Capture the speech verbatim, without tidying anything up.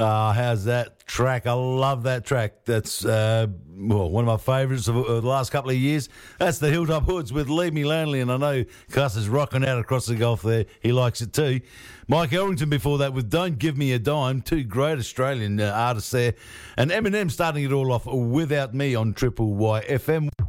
Uh, how's that track? I love that track. That's uh, well, one of my favourites of uh, the last couple of years. That's the Hilltop Hoods with Leave Me Lonely, and I know Cuss is rocking out across the Gulf there. He likes it too. Mike Elrington before that with Don't Give Me a Dime, two great Australian uh, artists there. And Eminem starting it all off Without Me on Triple Y F M.